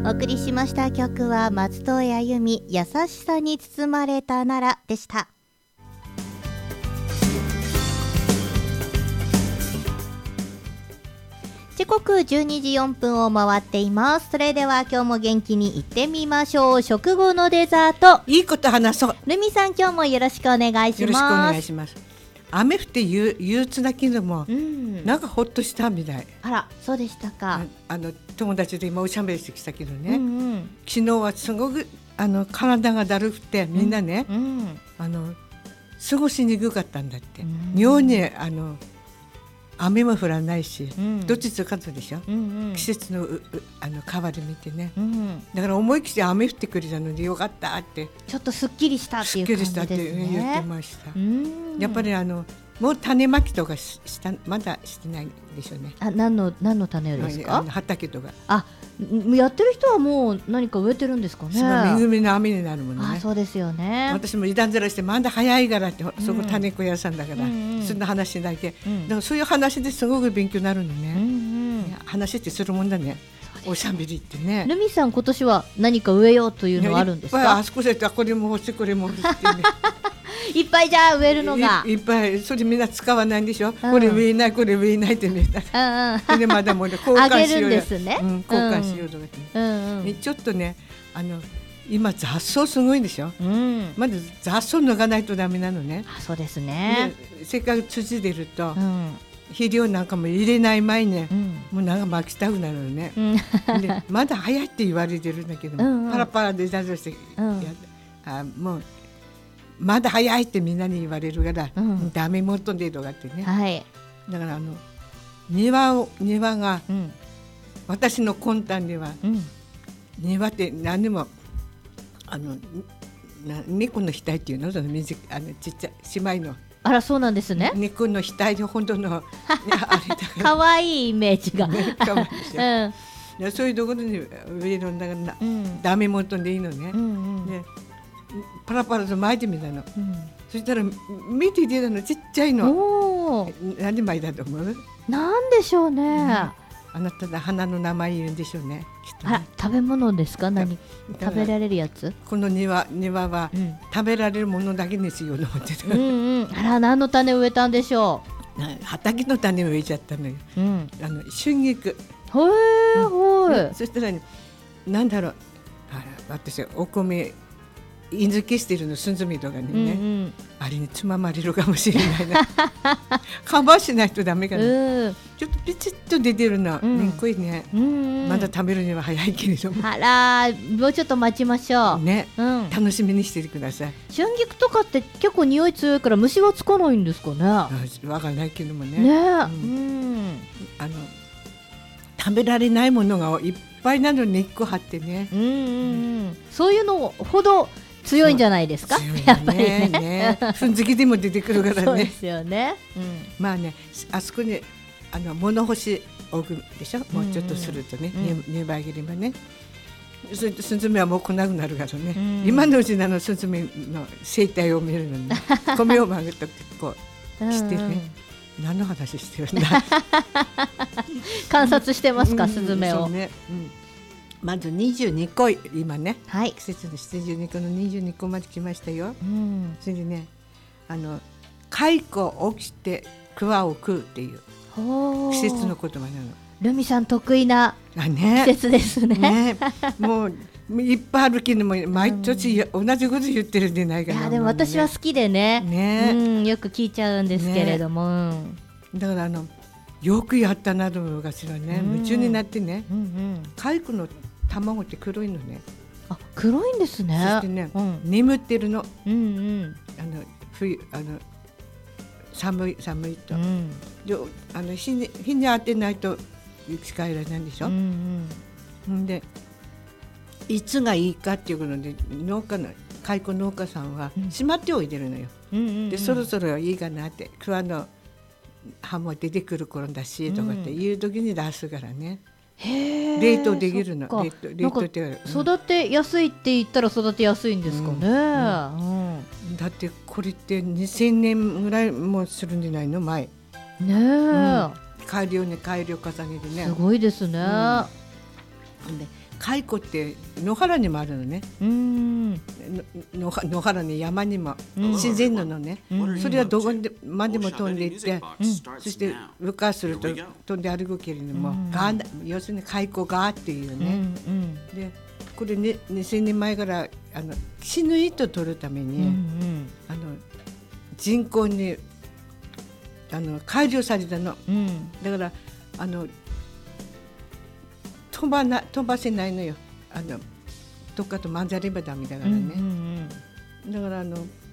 お送りしました曲は松任谷由実、優しさに包まれたならでした。時刻12時4分を回っています。それでは今日も元気にいってみましょう。食後のデザート、 いいこと話そう。 ルミさん、今日もよろしくお願いします。 よろしくお願いします。雨降って憂鬱だけども、なんかほっとしたみたい。 あら、そうでしたか。 友達で今おしゃべりしてきたけどね、昨日はすごく体がだるくてみんなね、過ごしにくかったんだって。日本に雨も降らないし、どっちつかずでしょ、季節の変わり見てね、だから思い切って雨降ってくれたのでよかったって、 ちょっとすっきりしたっていう感じですね。すっきりしたって言ってました。やっぱりもう種まきとかまだしてないでしょうね。 何の種ですか？ 畑とか。 やってる人はもう何か植えてるんですかね。 恵みの雨になるものね。 そうですよね。 私もいたずらしてまだ早いからって、そこ種子屋さんだから、そんな話だけ、だからそういう話ですごく勉強になるのね。話ってするもんだね。おしゃべりってね。 ルミさん、今年は何か植えようというのはあるんですか？ あそこでこれも欲しいこれも欲しいってね。 いっぱいじゃあ植えるのがいっぱい、それみんな使わないんでしょ、これ植えないこれ植えないってね、それでまだもう交換しようよ、交換しようとかって、ちょっとね今雑草すごいでしょ、まず雑草抜かないとダメなのね。 そうですね。 せっかく土出ると、肥料なんかも入れない前に、もうなんか巻きたくなるのね、でまだ早いって言われてるんだけど、パラパラで雑草してもうまだ早いってみんなに言われるから、ダメもっとでとかってね、だから庭が、私の魂胆では、庭って何でも猫の額っていうの、そのちっちゃい姉妹の。 あら、そうなんですね。 猫の額で本当のあれだから可愛いイメージが、 可愛いでしょ。そういうところに植えるんだからダメもっとでいいのね。パラパラと巻いてみたの、そしたら見て出たのちっちゃいの。何巻いたと思う？ なんでしょうね。 あなたの花の名前言うんでしょうね、きっとね。 食べ物ですか？食べられるやつ？ この庭は、食べられるものだけにしようと思ってた。 あら、何の種植えたんでしょう？ 畑の種植えちゃったのよ。春菊。そしたら、なんだろう、私お米印付けしてるの、スンズミとかにね、あれにつままれるかもしれないな。カバーしないとダメかな。ちょっとピチッと出てるの、めんこいね。まだ食べるには早いけれども。 あら、もうちょっと待ちましょうね。楽しみにしててください。 春菊とかって結構匂い強いから虫はつかないんですかね。 わかんないけどもね。食べられないものがいっぱいなのに根っこ張ってね。 そういうのほど強いんじゃないですか。やっぱりね。 ふんづきでも出てくるからね。 そうですよね。 まあね、あそこに物干し置くでしょ。もうちょっとするとね、粘り切ればね。それとスズメはもう来なくなるからね。今のうちのスズメの生態を見るのに、米を曲げとこうしてね。何の話してるんだ。 観察してますか、スズメを。 まず22個今ね、季節の22個の22個まで来ましたよ。それでね、蚕起きて桑を食うっていう季節の言葉なの。 ルミさん得意な季節ですね。 もういっぱいあるけども毎年同じこと言ってるんじゃないかな。 でも私は好きでね、よく聞いちゃうんですけれども、 だからよくやったなと昔はね、夢中になってね、蚕の卵って黒いのね。 黒いんですね。 そしてね、眠ってるの。冬寒いと、日に当てないと生き返らないんでしょ。でいつがいいかっていうことで蚕農家さんはしまっておいてるのよ。でそろそろいいかなって、桑の葉も出てくる頃だしとかっていう時に出すからね。冷凍できるの。冷凍って育てやすいって言ったら育てやすいんですかね。 だってこれって2000年ぐらいもするんじゃないの前ね。 改良に改良重ねてね。 すごいですね。 で蚕って野原にもあるのね。野原に山にも、自然のね、それはどこまでも飛んでいって、そして羽化すると飛んで歩くけれども、要するに蚕がっていうね、でこれ、ね、2000年前からキヌイと取るために、人工に改良されたの、だから飛ばせないのよ。どっかと混ざればダメだからね、だから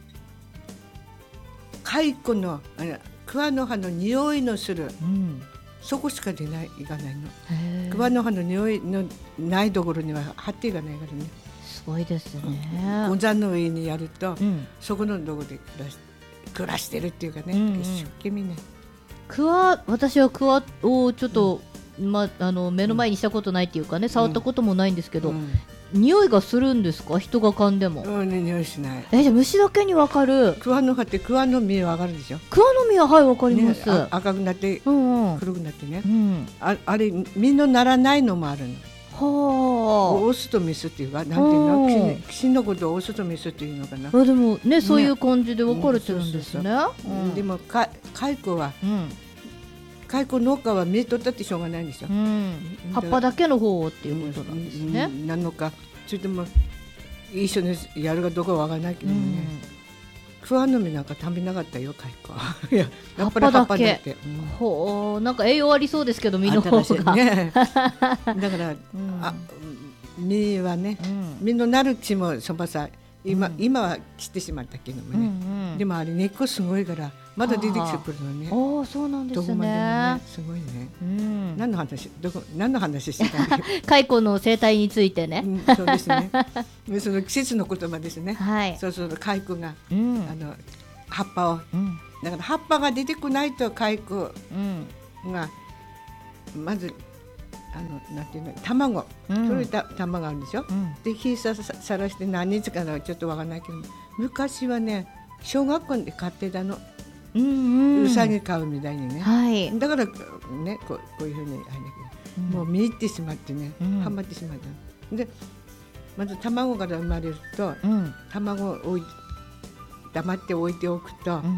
蚕の桑の葉の匂いのする、そこしかいかないの。桑の葉の匂いのないところには張っていかないからね。 すごいですね。 五山の上にやると、そこのところで暮らしてるっていうかね、一生懸命ね。 私は桑をちょっと、目の前にしたことないっていうかね、触ったこともないんですけど、匂いがするんですか、人が噛んでも。 匂いしない。 じゃあ虫だけに分かる。 桑の葉って桑の実は分かるでしょ。 桑の実ははい分かります、 ね、赤くなって、黒くなってね、あれ実のならないのもあるの。オスとメスっていうか、なんていうの、キシのことをオスとメスっていうのかな。 でもね、そういう感じで分かれてるんですね。 でも蚕は、蚕農家は実取ったってしょうがないんですよ。 葉っぱだけの方っていうことなんですね。 なのか、それとも一緒にやるかどうかは分からないけどもね。桑の実なんか食べなかったよ、蚕は。やっぱり葉っぱだけ。 なんか栄養ありそうですけど、実の方が。 ね、だから実はね、実のなる木もそばさ、今は切ってしまったけどもね。でもあれ根っこすごいからまだ出てきてくるのね。 そうなんですね。 どこまでもね、すごいね。何の話してたんだっけ。 蚕の生態についてね。 そうですね。その季節の言葉ですね。そうそう、蚕が葉っぱを、だから葉っぱが出てこないと蚕がまずなんていうの、卵、取れた卵があるんでしょ。で火さらして何日かのちょっとわからないけど、昔はね、小学校で飼ってたの。うさぎ飼うみたいにね。だからね、こういうふうにあれだけど、もう見入ってしまってね、ハマってしまった。でまず卵から生まれると、卵を黙って置いておくと、なんて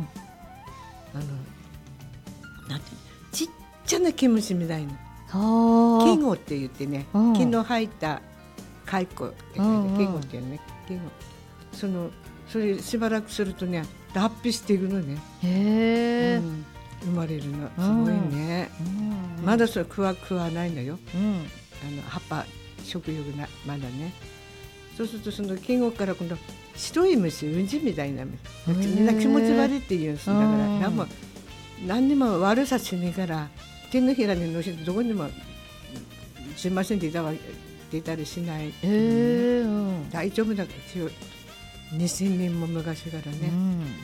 ちっちゃな毛虫みたいな。毛ゴって言ってね、毛の生えた蚕って毛ゴっていうね、毛ゴ。それしばらくするとね、脱皮していくのね。生まれるのすごいね。まだそれ食わないんだよ。葉っぱ食欲なまだね。そうするとその毛ゴから今度白い虫、ウジみたいな虫、みんな気持ち悪いって言うんです。だから何にも悪さしねえから、手のひらに乗せてどこにもすいません出たりしない、大丈夫だから2000年も昔からね、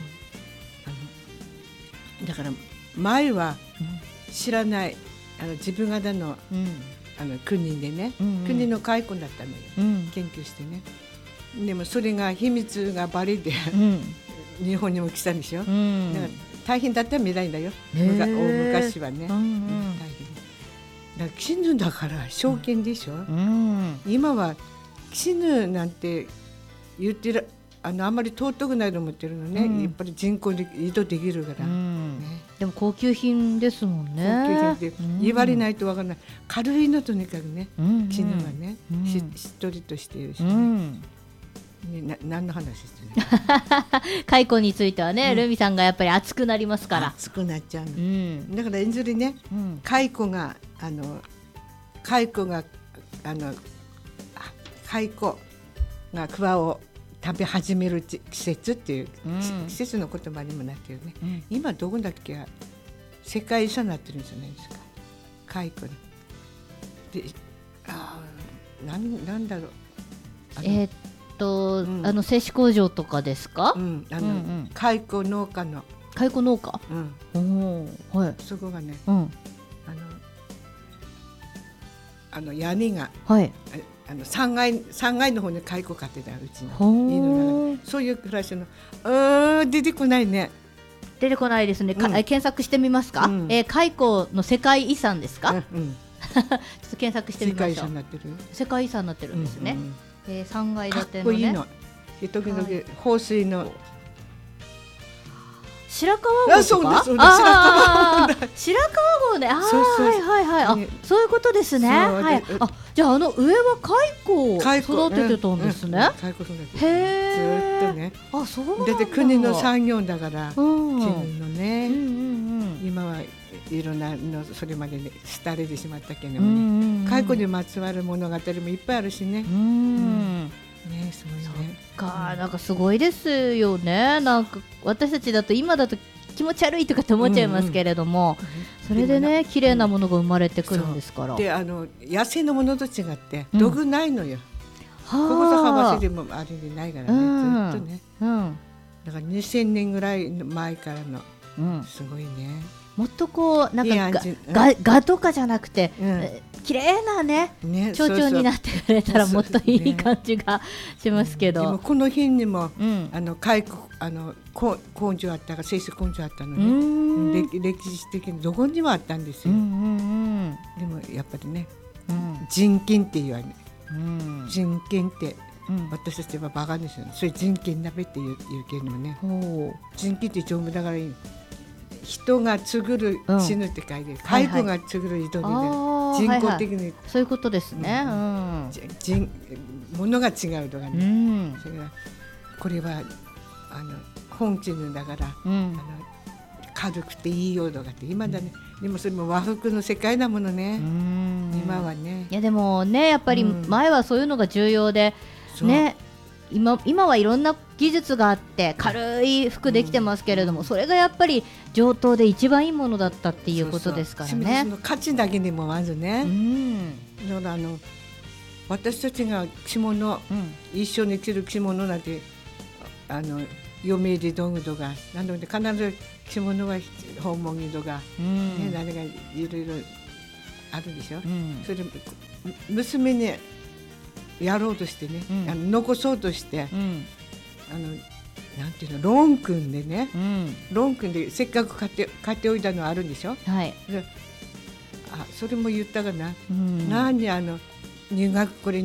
だから前は知らない、自分方の、国でね、国の蚕だったのよ、研究してね。でもそれが秘密がバレて、日本にも来たんでしょ。だから大変だったみたいだよ、昔はね。大変だから絹だから証券でしょ。今は絹なんて言ってる、あんまり尊くないと思ってるのね。やっぱり人工で移動できるから、 でも高級品ですもんね。 高級品って言われないと分からない。軽いのとにかくね、絹はね、しっとりとしているしね。何の話してる蚕についてはね、ルミさんがやっぱり熱くなりますから。 熱くなっちゃうの、だから演じるね、蚕が桑を食べ始める季節っていう、季節の言葉にもなってるね。今どこだっけ、世界遺産になってるんじゃないですか、蚕で。なんだろう、 製紙工場とかですか。 蚕農家の蚕農家、 そこがね、屋根が、3階の方に蚕飼ってた、うちの家の中で。そういう暮らしの出てこないね。 出てこないですね。検索してみますか。蚕の世界遺産ですか。 ちょっと検索してみましょう。 世界遺産になってる。 世界遺産になってるんですね。3階建てのね。 かっこいいの。時々放水の白川郷とか。白川郷ね。はいはいはい。あ、そういうことですね。はい。あ、じゃあ上は蚕を育ててたんですね。 蚕育てて。ずっとね。 あ、そうなんだ。 だって国の産業だから絹のね。今はいろんなのそれまでね廃れてしまったけどもね。蚕にまつわる物語もいっぱいあるしね。ね、すごいね。 なんかすごいですよね。なんか私たちだと今だと気持ち悪いとかって思っちゃいますけれども、それでね綺麗なものが生まれてくるんですから。 で野生のものと違って毒ないのよ。ここさはわせでもあれでないからね、ずっとね。だから2000年ぐらい前からのすごいね。 もっとこうなんかガとかじゃなくて綺麗なね蝶々になってくれたらもっといい感じがしますけど。 でもこの辺にも蚕根性あったから生殖根性あったのね。歴史的にどこにもあったんですよ。でもやっぱりね人権っていうわね。人権って私たちはバカですよね。それ人権鍋って言うけどもね。人権って丈夫だからいい。人がつぐる死ぬって書いてる。蚕がつぐる井戸で人工的にそういうことですね。 ものが違うとかね。それからこれは本絹だから軽くていいよとかって今だね。でもそれも和服の世界だものね。今はね。 いやでもねやっぱり前はそういうのが重要でね。今はいろんな技術があって軽い服できてますけれども、それがやっぱり上等で一番いいものだったっていうことですからね。 その価値だけでもまずね。だから私たちが着物、一緒に着る着物なんて嫁入り道具とかなので必ず着物は訪問着とか、何がいろいろあるでしょ。それ娘にやろうとしてね、残そうとして、なんていうのローン組んでね、ローン組んでせっかく買っておいたのあるんでしょ。それも言ったかな。何入学これ